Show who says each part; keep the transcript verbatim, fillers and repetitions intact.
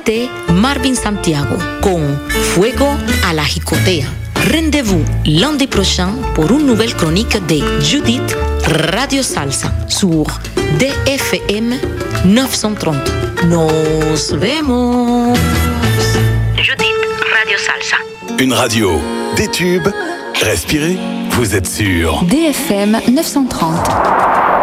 Speaker 1: C'était Marvin Santiago con Fuego a la Jicotea. Rendez-vous lundi prochain pour une nouvelle chronique de Judith Radio Salsa sur D F M neuf cent trente. Nos vemos. Judith Radio Salsa.
Speaker 2: Une radio, des tubes, respirez, vous êtes sûr.
Speaker 3: D F M neuf cent trente.